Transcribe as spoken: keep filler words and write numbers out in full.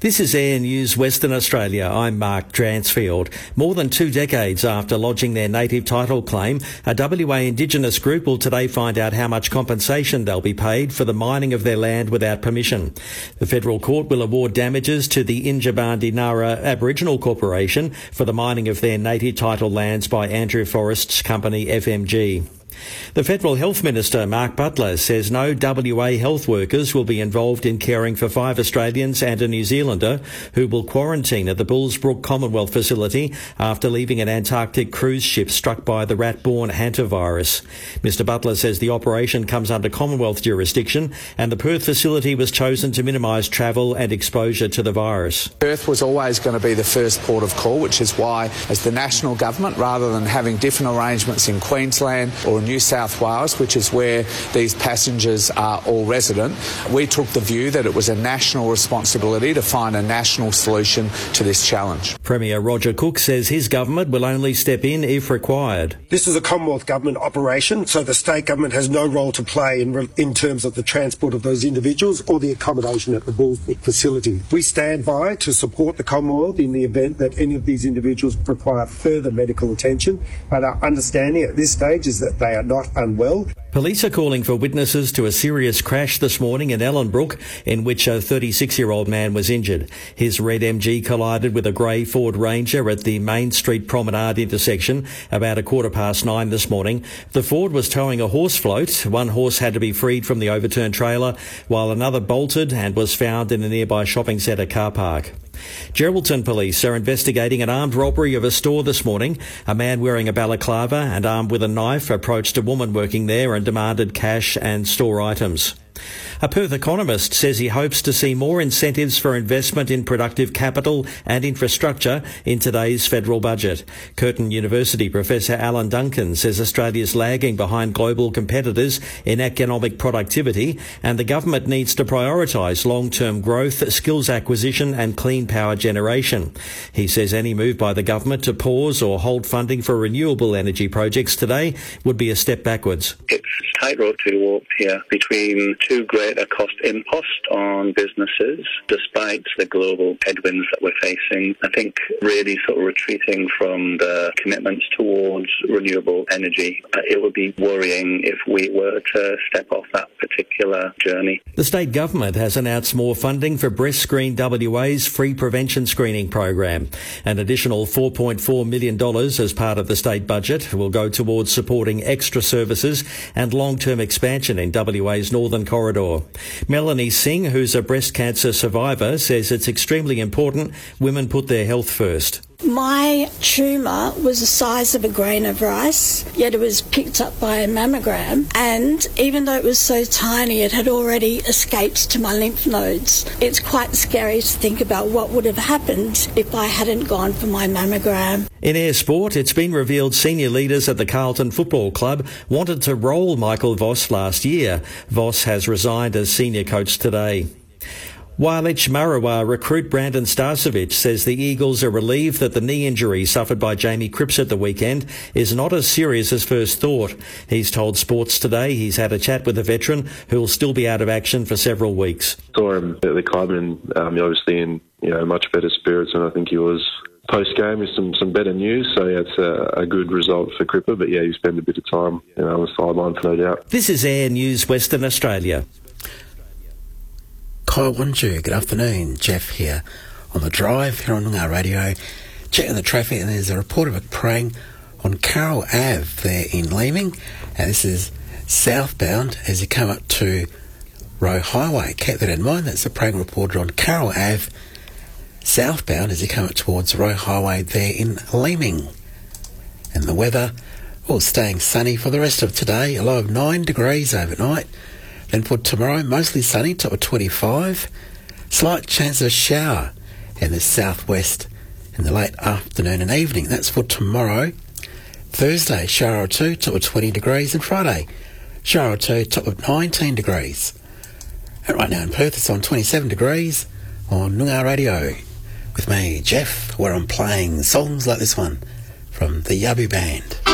This is Air News Western Australia. I'm Mark Dransfield. More than two decades after lodging their native title claim, a W A Indigenous group will today find out how much compensation they'll be paid for the mining of their land without permission. The federal court will award damages to the Injabandi Nara Aboriginal Corporation for the mining of their native title lands by Andrew Forrest's company F M G. The Federal Health Minister, Mark Butler, says no W A health workers will be involved in caring for five Australians and a New Zealander who will quarantine at the Bullsbrook Commonwealth facility after leaving an Antarctic cruise ship struck by the rat-borne hantavirus. Mister Butler says the operation comes under Commonwealth jurisdiction and the Perth facility was chosen to minimise travel and exposure to the virus. Perth was always going to be the first port of call, which is why, as the national government, rather than having different arrangements in Queensland or New South Wales, which is where these passengers are all resident, we took the view that it was a national responsibility to find a national solution to this challenge. Premier Roger Cook says his government will only step in if required. This is a Commonwealth Government operation, so the state government has no role to play in, in terms of the transport of those individuals or the accommodation at the Bullsbrook facility. We stand by to support the Commonwealth in the event that any of these individuals require further medical attention, but our understanding at this stage is that they are not unwell. Police are calling for witnesses to a serious crash this morning in Ellenbrook in which a thirty-six-year-old man was injured. His red M G collided with a grey Ford Ranger at the Main Street Promenade intersection about a quarter past nine this morning. The Ford was towing a horse float. One horse had to be freed from the overturned trailer while another bolted and was found in a nearby shopping centre car park. Geraldton police are investigating an armed robbery of a store this morning. A man wearing a balaclava and armed with a knife approached a woman working there and demanded cash and store items. A Perth economist says he hopes to see more incentives for investment in productive capital and infrastructure in today's federal budget. Curtin University Professor Alan Duncan says Australia's lagging behind global competitors in economic productivity and the government needs to prioritise long-term growth, skills acquisition and clean power generation. He says any move by the government to pause or hold funding for renewable energy projects today would be a step backwards. It's a tightrope to walk here between too great a cost impost on businesses, despite the global headwinds that we're facing. I think really sort of retreating from the commitments towards renewable energy, uh, it would be worrying if we were to step off that particular journey. The state government has announced more funding for Breast Screen W A's free prevention screening program. An additional four point four million dollars as part of the state budget will go towards supporting extra services and long-term expansion in W A's Northern Corridor. Melanie Singh, who's a breast cancer survivor, says it's extremely important women put their health first. My tumour was the size of a grain of rice, yet it was picked up by a mammogram, and even though it was so tiny, it had already escaped to my lymph nodes. It's quite scary to think about what would have happened if I hadn't gone for my mammogram. In air sport, it's been revealed senior leaders at the Carlton Football Club wanted to roll Michael Voss last year. Voss has resigned as senior coach today. Wallich Marawa recruit Brandon Starcevic says the Eagles are relieved that the knee injury suffered by Jamie Cripps at the weekend is not as serious as first thought. He's told Sports Today he's had a chat with the veteran who will still be out of action for several weeks. Saw him at the club and um, obviously in you know much better spirits than I think he was post-game with some, some better news. So yeah, it's a, a good result for Cripper, but yeah, he spent a bit of time you know, on the sideline for no doubt. This is Air News Western Australia. Kyle Wanju, good afternoon. Jeff here on the drive here on Noongar Radio, checking the traffic, and there's a report of a praying on Carroll Avenue there in Leeming, and this is southbound as you come up to Roe Highway. Keep that in mind. That's a praying reporter on Carroll Avenue, southbound as you come up towards Roe Highway there in Leeming. And the weather, well, staying sunny for the rest of today, a low of nine degrees overnight. Then for tomorrow, mostly sunny, top of twenty-five. Slight chance of a shower in the southwest in the late afternoon and evening. That's for tomorrow. Thursday, shower or two, top of twenty degrees. And Friday, shower or two, top of nineteen degrees. And right now in Perth, it's on twenty-seven degrees on Noongar Radio. With me, Jeff, where I'm playing songs like this one from the Yabu Band.